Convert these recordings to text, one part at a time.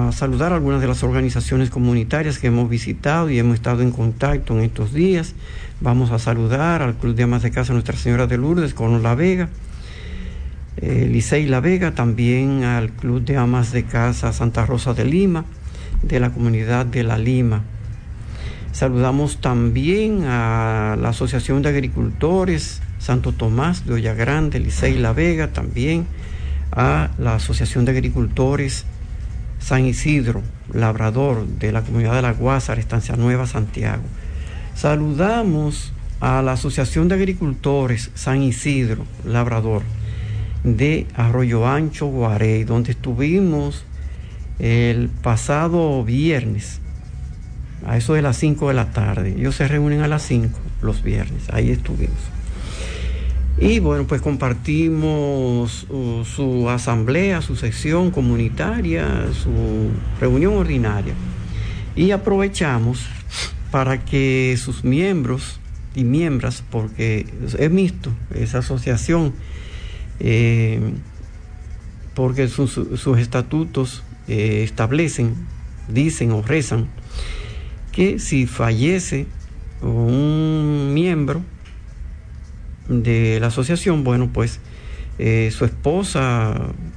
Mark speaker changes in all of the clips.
Speaker 1: a saludar a algunas de las organizaciones comunitarias que hemos visitado y hemos estado en contacto en estos días. Vamos a saludar al Club de Amas de Casa Nuestra Señora de Lourdes, con La Vega, Licey La Vega, también al Club de Amas de Casa Santa Rosa de Lima, de la comunidad de La Lima. Saludamos también a la Asociación de Agricultores Santo Tomás de Olla Grande, Licey La Vega, también a la Asociación de Agricultores San Isidro Labrador de la comunidad de La Guásara, Estancia Nueva, Santiago. Saludamos a la Asociación de Agricultores San Isidro Labrador de Arroyo Ancho, Guarey, donde estuvimos el pasado viernes a eso de las 5 de la tarde. Ellos se reúnen a las 5 los viernes, ahí estuvimos. Y bueno, pues compartimos su asamblea, su sección comunitaria, su reunión ordinaria. Y aprovechamos para que sus miembros y miembros, porque es mixto esa asociación, porque sus estatutos establecen, dicen o rezan, que si fallece un miembro de la asociación, bueno, pues su esposa,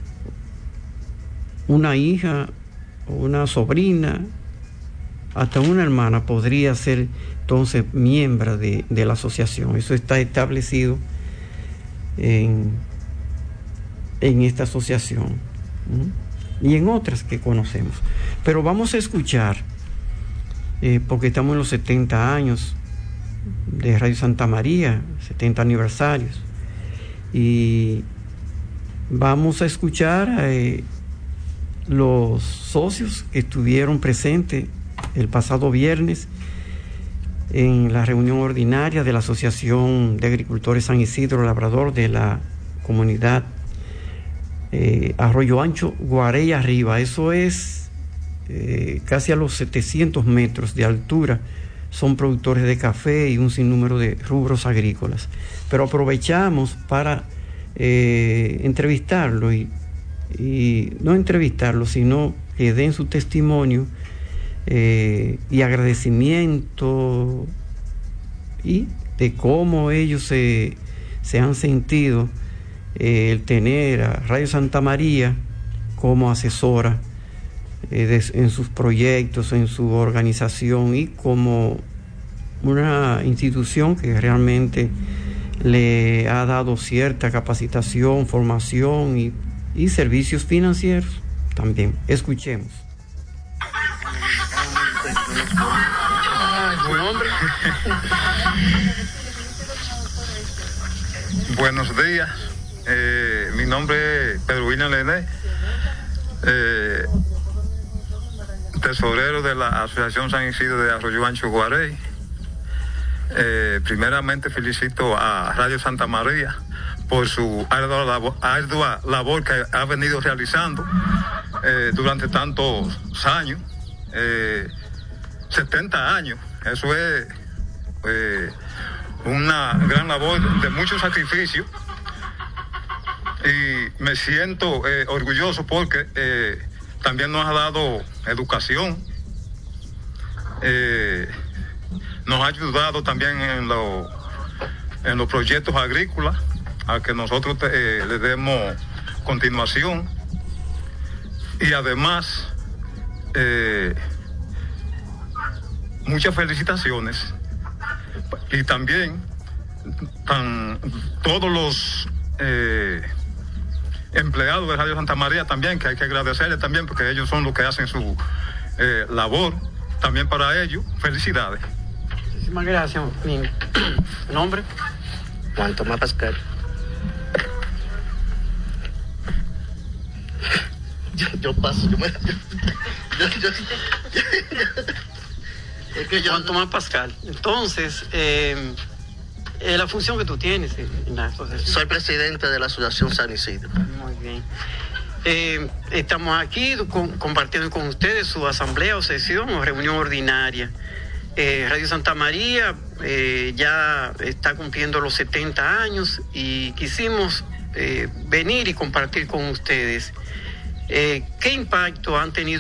Speaker 1: una hija, una sobrina, hasta una hermana podría ser entonces miembro de la asociación. Eso está establecido en esta asociación y en otras que conocemos. Pero vamos a escuchar, porque estamos en los 70 años de Radio Santa María, 70 aniversarios, y vamos a escuchar a los socios que estuvieron presentes el pasado viernes en la reunión ordinaria de la Asociación de Agricultores San Isidro Labrador de la comunidad Arroyo Ancho, Guarey arriba. Eso es casi a los 700 metros de altura. Son productores de café y un sinnúmero de rubros agrícolas. Pero aprovechamos para entrevistarlo y no entrevistarlo, sino que den su testimonio y agradecimiento y de cómo ellos se han sentido el tener a Radio Santa María como asesora en sus proyectos, en su organización, y como una institución que realmente le ha dado cierta capacitación, formación y servicios financieros también. Escuchemos.
Speaker 2: Buenos días, mi nombre es Pedro William Lené, tesorero de la Asociación San Isidro de Arroyo Ancho, Guarey. Primeramente felicito a Radio Santa María por su ardua labor que ha venido realizando durante tantos años, 70 años. Eso es una gran labor de mucho sacrificio, y me siento orgulloso porque también nos ha dado educación, nos ha ayudado también en los proyectos agrícolas a que nosotros le demos continuación, y además muchas felicitaciones, y también todos los empleados de Radio Santa María también, que hay que agradecerles también, porque ellos son los que hacen su labor. También para ellos, felicidades.
Speaker 1: Muchísimas gracias. Mi nombre,
Speaker 3: Juan Tomás Pascal. Yo paso,
Speaker 1: es que Juan Tomás Pascal. Entonces, la función que tú tienes en la asociación.
Speaker 3: Soy presidente de la Asociación San Isidro.
Speaker 1: Muy bien. Estamos aquí compartiendo con ustedes su asamblea o sesión o reunión ordinaria. Radio Santa María ya está cumpliendo los 70 años y quisimos venir y compartir con ustedes qué impacto han tenido